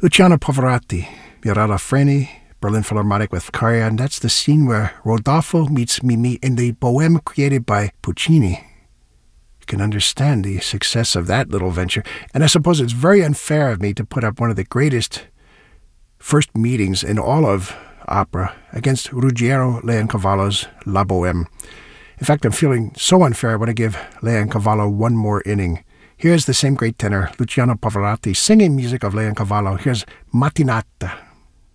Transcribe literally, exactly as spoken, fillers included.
Luciano Pavarotti, Mirella Freni, Berlin Philharmonic with Karajan, and that's the scene where Rodolfo meets Mimi in the Bohème created by Puccini. You can understand the success of that little venture, and I suppose it's very unfair of me to put up one of the greatest first meetings in all of opera against Ruggiero Leoncavallo's La Bohème. In fact, I'm feeling so unfair I want to give Leoncavallo one more inning. Here's the same great tenor, Luciano Pavarotti, singing music of Leoncavallo. Here's Mattinata.